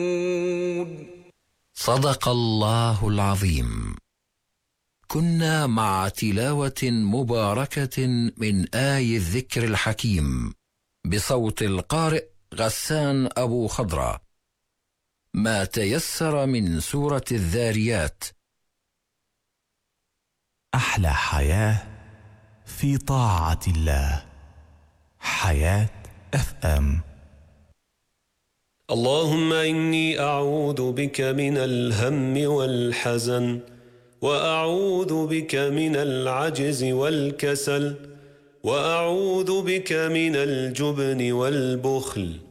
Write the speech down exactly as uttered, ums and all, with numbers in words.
صدق الله العظيم. كنا مع تلاوة مباركة من آي الذكر الحكيم بصوت القارئ غسان أبو خضرة، ما تيسر من سورة الذاريات. أحلى حياة في طاعة الله. حياة اف ام. اللهم إني أعوذ بك من الهم والحزن، وأعوذ بك من العجز والكسل، وأعوذ بك من الجبن والبخل.